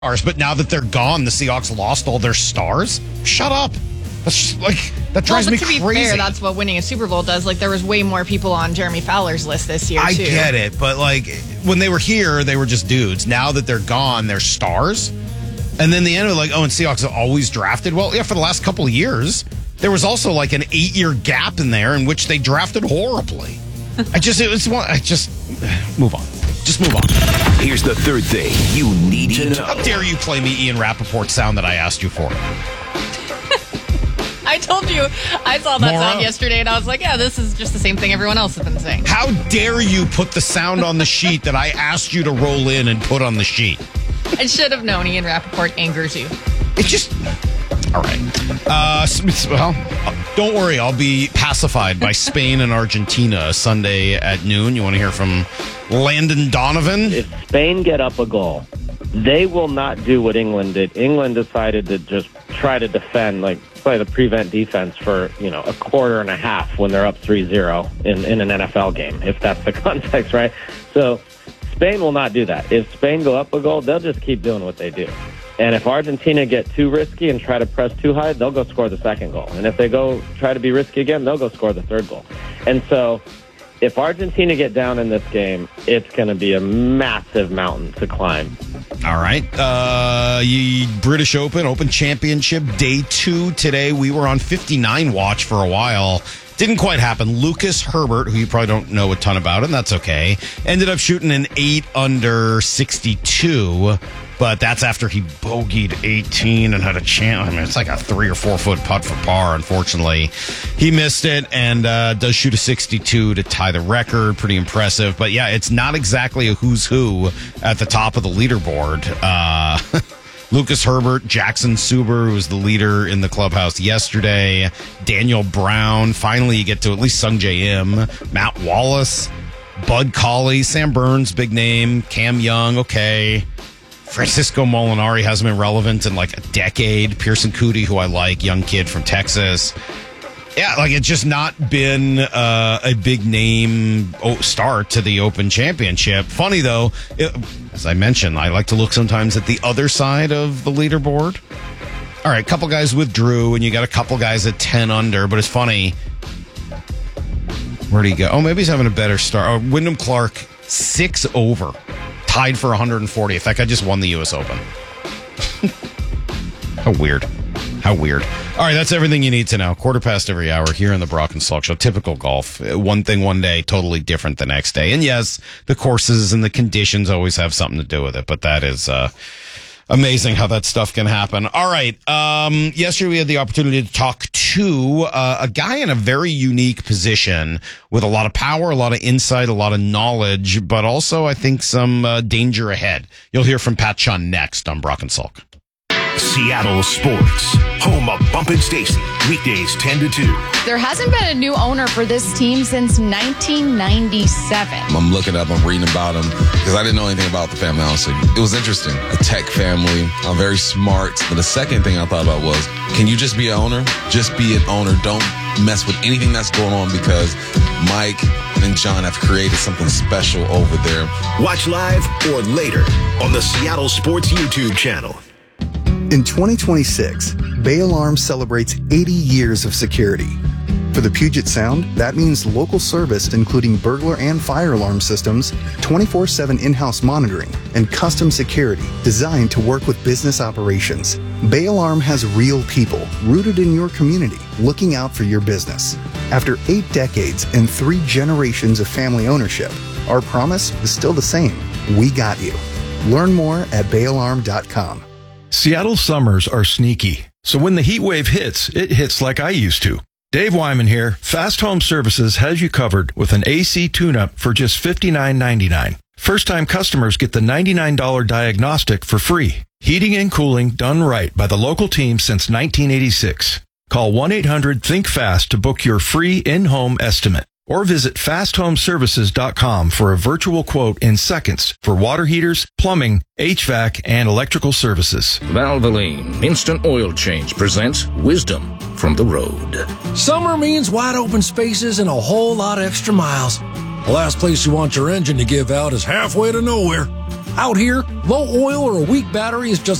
stars, but now that they're gone, the Seahawks lost all their stars? Shut up. That's just that drives me crazy. To be fair, that's what winning a Super Bowl does. There was way more people on Jeremy Fowler's list this year, too. I get it, but when they were here, they were just dudes. Now that they're gone, they're stars. And then the end of and Seahawks have always drafted. Well, yeah, for the last couple of years, there was also an 8-year gap in there in which they drafted horribly. Move on. Just move on. Here's the third thing you need to know. How dare you play me Ian Rappaport sound that I asked you for? I told you, I saw that sound yesterday, and I was like, yeah, this is just the same thing everyone else has been saying. How dare you put the sound on the sheet that I asked you to roll in and put on the sheet? I should have known Ian Rappaport angers you. It just... All right. Don't worry. I'll be pacified by Spain and Argentina Sunday at noon. You want to hear from Landon Donovan? If Spain get up a goal, they will not do what England did. England decided to just try to defend, play the prevent defense for, a quarter and a half when they're up 3-0 in an NFL game, if that's the context, right? So Spain will not do that. If Spain go up a goal, they'll just keep doing what they do. And if Argentina get too risky and try to press too high, they'll go score the second goal. And if they go try to be risky again, they'll go score the third goal. And so if Argentina get down in this game, it's going to be a massive mountain to climb. All right. British Open Championship, day 2 today. We were on 59 watch for a while. Didn't quite happen. Lucas Herbert, who you probably don't know a ton about, and that's okay, ended up shooting an 8 under 62, but that's after he bogeyed 18 and had a chance. I mean, it's like a 3 or 4 foot putt for par. Unfortunately, he missed it and does shoot a 62 to tie the record. Pretty impressive. But yeah, it's not exactly a who's who at the top of the leaderboard. Lucas Herbert, Jackson Suber, who was the leader in the clubhouse yesterday, Daniel Brown. Finally, you get to at least Sung J M, Matt Wallace, Bud Cauley, Sam Burns, big name, Cam Young, okay. Francisco Molinari hasn't been relevant in a decade. Pearson Coody, who I like, young kid from Texas. Yeah, it's just not been a big name start to the Open Championship. Funny, though, as I mentioned, I like to look sometimes at the other side of the leaderboard. All right, a couple guys withdrew, and you got a couple guys at 10 under, but it's funny. Where'd he go? Oh, maybe he's having a better start. Oh, Wyndham Clark, 6 over. Tied for 140th. That guy just won the U.S. Open. How weird. All right, that's everything you need to know. 1/4 every hour here in the Brock and Salk Show. Typical golf. One thing one day, totally different the next day. And yes, the courses and the conditions always have something to do with it, but that is amazing how that stuff can happen. All right, yesterday we had the opportunity to talk to a guy in a very unique position with a lot of power, a lot of insight, a lot of knowledge, but also I think some danger ahead. You'll hear from Pat Chun next on Brock and Salk. Seattle Sports, home of Bump and Stacy, weekdays 10 to 2. There hasn't been a new owner for this team since 1997. I'm looking up, I'm reading about him, because I didn't know anything about the family, honestly. It was interesting. A tech family, very smart. But the second thing I thought about was, can you just be an owner? Just be an owner. Don't mess with anything that's going on, because Mike and John have created something special over there. Watch live or later on the Seattle Sports YouTube channel. In 2026, Bay Alarm celebrates 80 years of security. For the Puget Sound, that means local service including burglar and fire alarm systems, 24/7 in-house monitoring, and custom security designed to work with business operations. Bay Alarm has real people rooted in your community looking out for your business. After 8 decades and 3 generations of family ownership, our promise is still the same. We got you. Learn more at bayalarm.com. Seattle summers are sneaky, so when the heat wave hits, it hits like I used to. Dave Wyman here. Fast Home Services has you covered with an AC tune-up for just $59.99. First-time customers get the $99 diagnostic for free. Heating and cooling done right by the local team since 1986. Call 1-800-THINK-FAST to book your free in-home estimate. Or visit fasthomeservices.com for a virtual quote in seconds for water heaters, plumbing, HVAC, and electrical services. Valvoline Instant Oil Change presents Wisdom from the Road. Summer means wide open spaces and a whole lot of extra miles. The last place you want your engine to give out is halfway to nowhere. Out here, low oil or a weak battery is just